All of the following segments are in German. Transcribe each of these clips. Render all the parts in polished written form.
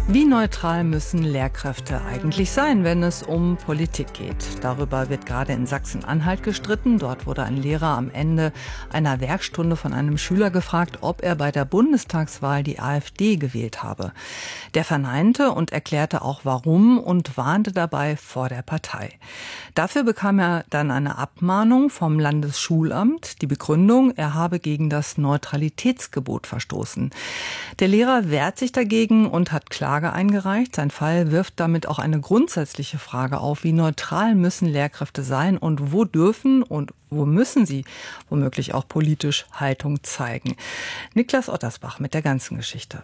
Wie neutral müssen Lehrkräfte eigentlich sein, wenn es um Politik geht? Darüber wird gerade in Sachsen-Anhalt gestritten. Dort wurde ein Lehrer am Ende einer Werkstunde von einem Schüler gefragt, ob er bei der Bundestagswahl die AfD gewählt habe. Der verneinte und erklärte auch warum und warnte dabei vor der Partei. Dafür bekam er dann eine Abmahnung vom Landesschulamt. Die Begründung, er habe gegen das Neutralitätsgebot verstoßen. Der Lehrer wehrt sich dagegen und hat Klage eingereicht. Sein Fall wirft damit auch eine grundsätzliche Frage auf, wie neutral müssen Lehrkräfte sein und wo dürfen und wo müssen sie womöglich auch politisch Haltung zeigen. Niklas Ottersbach mit der ganzen Geschichte.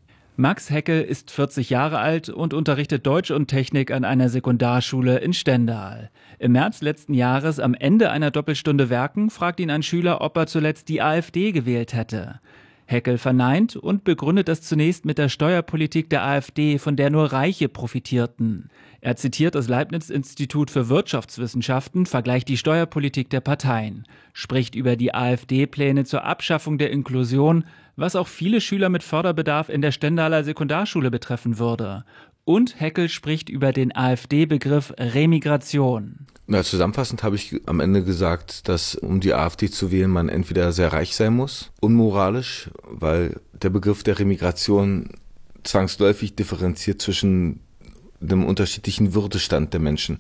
Max Heckel ist 40 Jahre alt und unterrichtet Deutsch und Technik an einer Sekundarschule in Stendal. Im März letzten Jahres, am Ende einer Doppelstunde Werken, fragt ihn ein Schüler, ob er zuletzt die AfD gewählt hätte. Heckel verneint und begründet das zunächst mit der Steuerpolitik der AfD, von der nur Reiche profitierten. Er zitiert das Leibniz-Institut für Wirtschaftswissenschaften, vergleicht die Steuerpolitik der Parteien, spricht über die AfD-Pläne zur Abschaffung der Inklusion, was auch viele Schüler mit Förderbedarf in der Stendaler Sekundarschule betreffen würde. Und Heckel spricht über den AfD-Begriff Remigration. Zusammenfassend habe ich am Ende gesagt, dass um die AfD zu wählen, man entweder sehr reich sein muss, unmoralisch, weil der Begriff der Remigration zwangsläufig differenziert zwischen dem unterschiedlichen Würdestand der Menschen.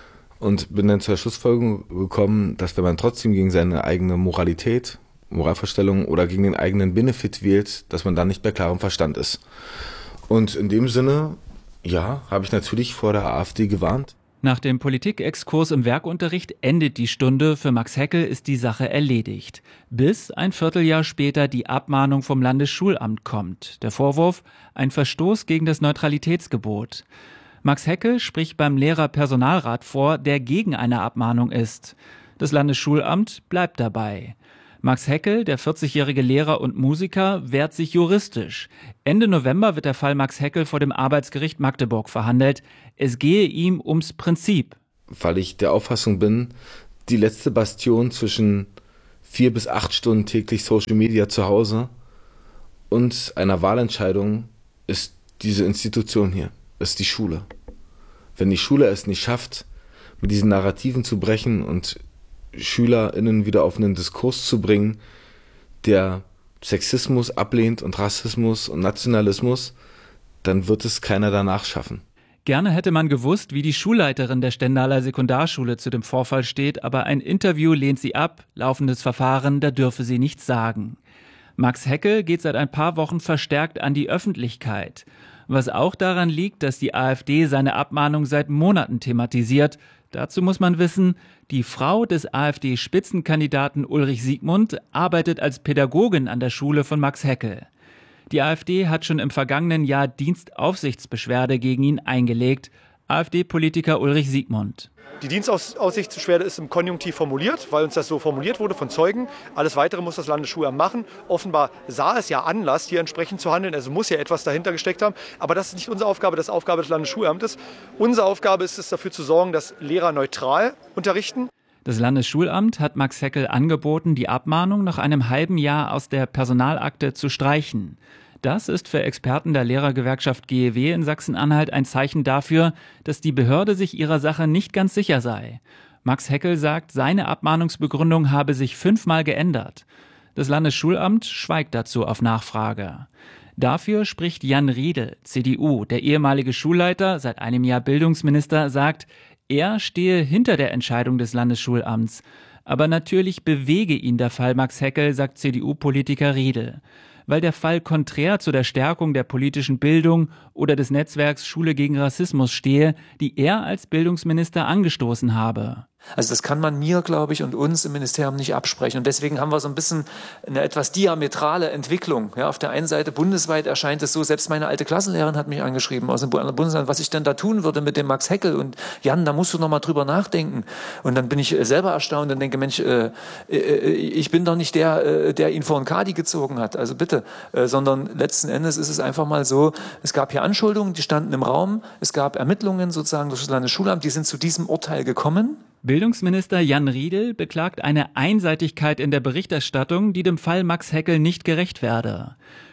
Und bin dann zur Schlussfolgerung gekommen, dass wenn man trotzdem gegen seine eigene Moralvorstellung oder gegen den eigenen Benefit wählt, dass man dann nicht bei klarem Verstand ist. Und in dem Sinne, ja, habe ich natürlich vor der AfD gewarnt. Nach dem Politikexkurs im Werkunterricht endet die Stunde. Für Max Heckel ist die Sache erledigt. Bis ein Vierteljahr später die Abmahnung vom Landesschulamt kommt. Der Vorwurf, ein Verstoß gegen das Neutralitätsgebot. Max Heckel spricht beim Lehrerpersonalrat vor, der gegen eine Abmahnung ist. Das Landesschulamt bleibt dabei. Max Heckel, der 40-jährige Lehrer und Musiker, wehrt sich juristisch. Ende November wird der Fall Max Heckel vor dem Arbeitsgericht Magdeburg verhandelt. Es gehe ihm ums Prinzip. Weil ich der Auffassung bin, die letzte Bastion zwischen 4 bis 8 Stunden täglich Social Media zu Hause und einer Wahlentscheidung ist diese Institution hier, ist die Schule. Wenn die Schule es nicht schafft, mit diesen Narrativen zu brechen und SchülerInnen wieder auf einen Diskurs zu bringen, der Sexismus ablehnt und Rassismus und Nationalismus, dann wird es keiner danach schaffen. Gerne hätte man gewusst, wie die Schulleiterin der Stendaler Sekundarschule zu dem Vorfall steht, aber ein Interview lehnt sie ab, laufendes Verfahren, da dürfe sie nichts sagen. Max Heckel geht seit ein paar Wochen verstärkt an die Öffentlichkeit. Was auch daran liegt, dass die AfD seine Abmahnung seit Monaten thematisiert. Dazu muss man wissen, die Frau des AfD-Spitzenkandidaten Ulrich Siegmund arbeitet als Pädagogin an der Schule von Max Heckel. Die AfD hat schon im vergangenen Jahr Dienstaufsichtsbeschwerde gegen ihn eingelegt. AfD-Politiker Ulrich Siegmund. Die Dienstaufsichtsbeschwerde ist im Konjunktiv formuliert, weil uns das so formuliert wurde von Zeugen. Alles Weitere muss das Landesschulamt machen. Offenbar sah es ja Anlass, hier entsprechend zu handeln. Also muss ja etwas dahinter gesteckt haben. Aber das ist nicht unsere Aufgabe, das ist Aufgabe des Landesschulamtes. Unsere Aufgabe ist es, dafür zu sorgen, dass Lehrer neutral unterrichten. Das Landesschulamt hat Max Heckel angeboten, die Abmahnung nach einem halben Jahr aus der Personalakte zu streichen. Das ist für Experten der Lehrergewerkschaft GEW in Sachsen-Anhalt ein Zeichen dafür, dass die Behörde sich ihrer Sache nicht ganz sicher sei. Max Heckel sagt, seine Abmahnungsbegründung habe sich 5-mal geändert. Das Landesschulamt schweigt dazu auf Nachfrage. Dafür spricht Jan Riedel, CDU, der ehemalige Schulleiter, seit einem Jahr Bildungsminister, sagt, er stehe hinter der Entscheidung des Landesschulamts. Aber natürlich bewege ihn der Fall Max Heckel, sagt CDU-Politiker Riedel. Weil der Fall konträr zu der Stärkung der politischen Bildung oder des Netzwerks Schule gegen Rassismus stehe, die er als Bildungsminister angestoßen habe. Also das kann man mir, glaube ich, und uns im Ministerium nicht absprechen. Und deswegen haben wir so ein bisschen eine etwas diametrale Entwicklung. Ja, auf der einen Seite bundesweit erscheint es so, selbst meine alte Klassenlehrerin hat mich angeschrieben aus dem Bundesland, was ich denn da tun würde mit dem Max Heckel. Und Jan, da musst du noch mal drüber nachdenken. Und dann bin ich selber erstaunt und denke, Mensch, ich bin doch nicht der ihn vor den Kadi gezogen hat. Also bitte. Sondern letzten Endes ist es einfach mal so, es gab hier Anschuldigungen, die standen im Raum. Es gab Ermittlungen sozusagen durch das Landesschulamt, die sind zu diesem Urteil gekommen. Bildungsminister Jan Riedel beklagt eine Einseitigkeit in der Berichterstattung, die dem Fall Max Heckel nicht gerecht werde.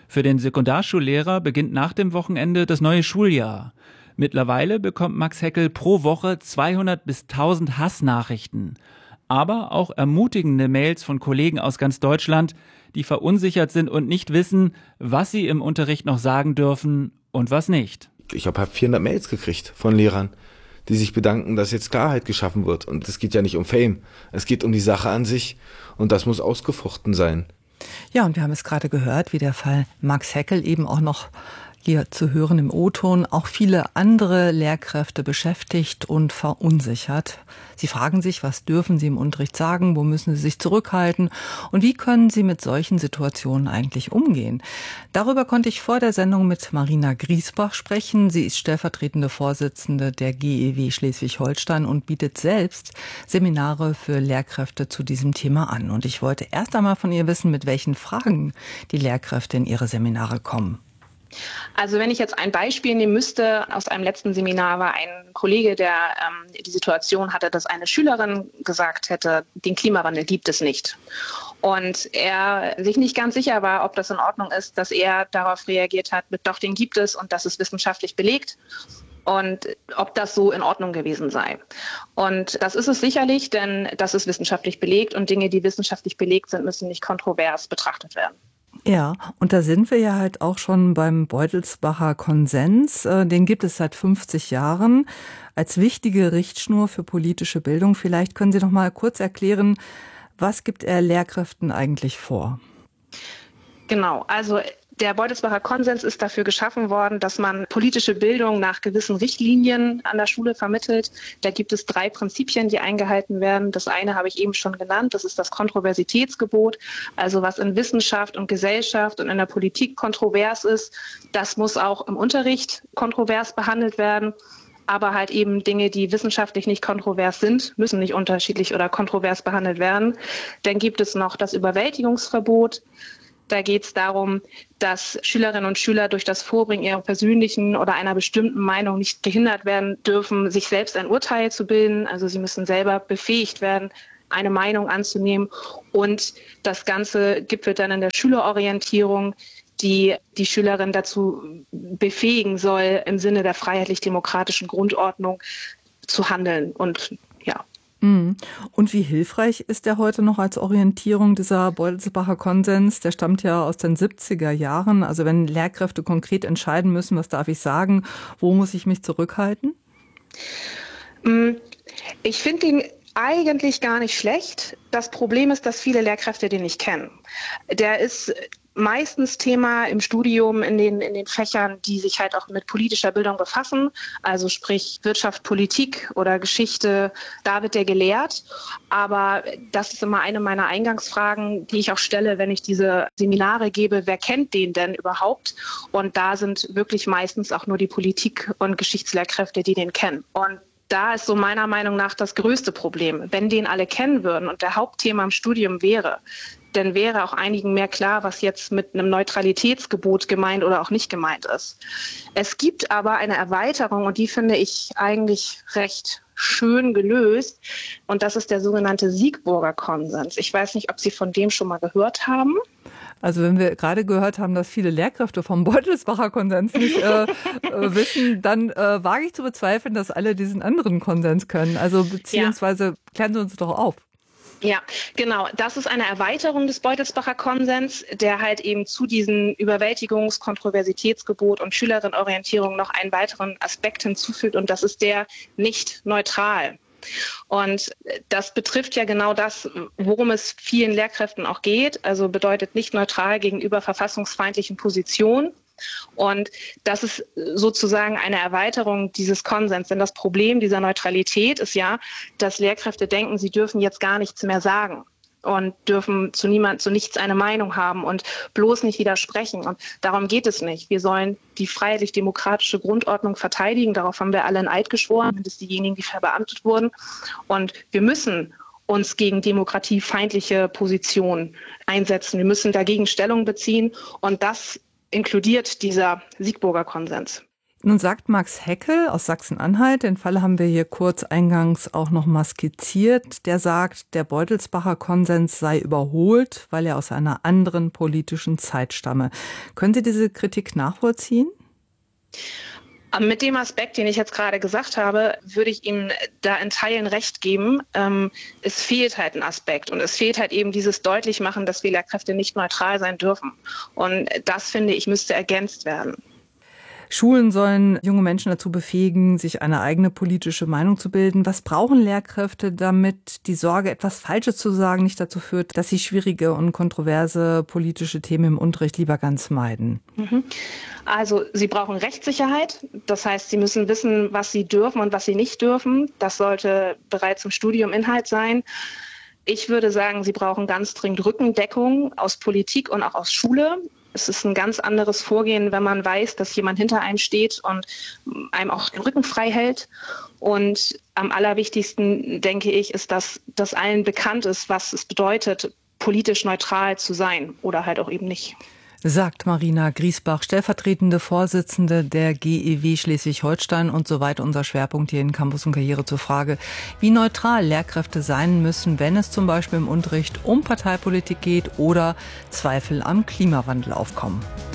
Für den Sekundarschullehrer beginnt nach dem Wochenende das neue Schuljahr. Mittlerweile bekommt Max Heckel pro Woche 200 bis 1000 Hassnachrichten. Aber auch ermutigende Mails von Kollegen aus ganz Deutschland, die verunsichert sind und nicht wissen, was sie im Unterricht noch sagen dürfen und was nicht. Ich habe 400 Mails gekriegt von Lehrern, die sich bedanken, dass jetzt Klarheit geschaffen wird. Und es geht ja nicht um Fame, es geht um die Sache an sich und das muss ausgefochten sein. Ja, und wir haben es gerade gehört, wie der Fall Max Heckel eben auch noch hier zu hören im O-Ton, auch viele andere Lehrkräfte beschäftigt und verunsichert. Sie fragen sich, was dürfen sie im Unterricht sagen, wo müssen sie sich zurückhalten und wie können sie mit solchen Situationen eigentlich umgehen. Darüber konnte ich vor der Sendung mit Marina Griesbach sprechen. Sie ist stellvertretende Vorsitzende der GEW Schleswig-Holstein und bietet selbst Seminare für Lehrkräfte zu diesem Thema an. Und ich wollte erst einmal von ihr wissen, mit welchen Fragen die Lehrkräfte in ihre Seminare kommen. Also wenn ich jetzt ein Beispiel nehmen müsste, aus einem letzten Seminar war ein Kollege, der die Situation hatte, dass eine Schülerin gesagt hätte, den Klimawandel gibt es nicht. Und er sich nicht ganz sicher war, ob das in Ordnung ist, dass er darauf reagiert hat, mit doch, den gibt es und das ist wissenschaftlich belegt. Und ob das so in Ordnung gewesen sei. Und das ist es sicherlich, denn das ist wissenschaftlich belegt und Dinge, die wissenschaftlich belegt sind, müssen nicht kontrovers betrachtet werden. Ja, und da sind wir ja halt auch schon beim Beutelsbacher Konsens. Den gibt es seit 50 Jahren als wichtige Richtschnur für politische Bildung. Vielleicht können Sie noch mal kurz erklären, was gibt er Lehrkräften eigentlich vor? Genau, also der Beutelsbacher Konsens ist dafür geschaffen worden, dass man politische Bildung nach gewissen Richtlinien an der Schule vermittelt. Da gibt es 3 Prinzipien, die eingehalten werden. Das eine habe ich eben schon genannt, das ist das Kontroversitätsgebot. Also was in Wissenschaft und Gesellschaft und in der Politik kontrovers ist, das muss auch im Unterricht kontrovers behandelt werden. Aber halt eben Dinge, die wissenschaftlich nicht kontrovers sind, müssen nicht unterschiedlich oder kontrovers behandelt werden. Dann gibt es noch das Überwältigungsverbot. Da geht es darum, dass Schülerinnen und Schüler durch das Vorbringen ihrer persönlichen oder einer bestimmten Meinung nicht gehindert werden dürfen, sich selbst ein Urteil zu bilden. Also sie müssen selber befähigt werden, eine Meinung anzunehmen. Und das Ganze gipfelt dann in der Schülerorientierung, die die Schülerin dazu befähigen soll, im Sinne der freiheitlich-demokratischen Grundordnung zu handeln. Und ja. Und wie hilfreich ist der heute noch als Orientierung, dieser Beutelsbacher Konsens? Der stammt ja aus den 70er Jahren. Also wenn Lehrkräfte konkret entscheiden müssen, was darf ich sagen, wo muss ich mich zurückhalten? Ich finde ihn eigentlich gar nicht schlecht. Das Problem ist, dass viele Lehrkräfte den nicht kennen. Der ist meistens Thema im Studium in den Fächern, die sich halt auch mit politischer Bildung befassen, also sprich Wirtschaft, Politik oder Geschichte, da wird der gelehrt. Aber das ist immer eine meiner Eingangsfragen, die ich auch stelle, wenn ich diese Seminare gebe, wer kennt den denn überhaupt? Und da sind wirklich meistens auch nur die Politik- und Geschichtslehrkräfte, die den kennen. Und da ist so meiner Meinung nach das größte Problem. Wenn den alle kennen würden und der Hauptthema im Studium wäre, dann wäre auch einigen mehr klar, was jetzt mit einem Neutralitätsgebot gemeint oder auch nicht gemeint ist. Es gibt aber eine Erweiterung und die finde ich eigentlich recht schön gelöst. Und das ist der sogenannte Siegburger Konsens. Ich weiß nicht, ob Sie von dem schon mal gehört haben. Also wenn wir gerade gehört haben, dass viele Lehrkräfte vom Beutelsbacher Konsens nicht wissen, dann wage ich zu bezweifeln, dass alle diesen anderen Konsens können. Also beziehungsweise klären Sie uns doch auf. Ja, genau. Das ist eine Erweiterung des Beutelsbacher Konsens, der halt eben zu diesem Überwältigungs-, Kontroversitätsgebot und Schülerinnenorientierung noch einen weiteren Aspekt hinzufügt und das ist der nicht neutral. Und das betrifft ja genau das, worum es vielen Lehrkräften auch geht, also bedeutet nicht neutral gegenüber verfassungsfeindlichen Positionen. Und das ist sozusagen eine Erweiterung dieses Konsens. Denn das Problem dieser Neutralität ist ja, dass Lehrkräfte denken, sie dürfen jetzt gar nichts mehr sagen und dürfen zu nichts eine Meinung haben und bloß nicht widersprechen. Und darum geht es nicht. Wir sollen die freiheitlich-demokratische Grundordnung verteidigen. Darauf haben wir alle einen Eid geschworen, mindestens diejenigen, die verbeamtet wurden. Und wir müssen uns gegen demokratiefeindliche Positionen einsetzen. Wir müssen dagegen Stellung beziehen. Und das inkludiert dieser Siegburger Konsens. Nun sagt Max Heckel aus Sachsen-Anhalt, den Fall haben wir hier kurz eingangs auch noch mal skizziert, der sagt, der Beutelsbacher Konsens sei überholt, weil er aus einer anderen politischen Zeit stamme. Können Sie diese Kritik nachvollziehen? Mit dem Aspekt, den ich jetzt gerade gesagt habe, würde ich ihm da in Teilen recht geben. Es fehlt halt ein Aspekt und es fehlt halt eben dieses Deutlichmachen, dass wir Lehrkräfte nicht neutral sein dürfen. Und das, finde ich, müsste ergänzt werden. Schulen sollen junge Menschen dazu befähigen, sich eine eigene politische Meinung zu bilden. Was brauchen Lehrkräfte, damit die Sorge, etwas Falsches zu sagen, nicht dazu führt, dass sie schwierige und kontroverse politische Themen im Unterricht lieber ganz meiden? Also sie brauchen Rechtssicherheit. Das heißt, sie müssen wissen, was sie dürfen und was sie nicht dürfen. Das sollte bereits im Studium Inhalt sein. Ich würde sagen, sie brauchen ganz dringend Rückendeckung aus Politik und auch aus Schule. Es ist ein ganz anderes Vorgehen, wenn man weiß, dass jemand hinter einem steht und einem auch den Rücken frei hält. Und am allerwichtigsten, denke ich, ist, dass allen bekannt ist, was es bedeutet, politisch neutral zu sein oder halt auch eben nicht. Sagt Marina Griesbach, stellvertretende Vorsitzende der GEW Schleswig-Holstein, und soweit unser Schwerpunkt hier in Campus und Karriere zur Frage, wie neutral Lehrkräfte sein müssen, wenn es zum Beispiel im Unterricht um Parteipolitik geht oder Zweifel am Klimawandel aufkommen.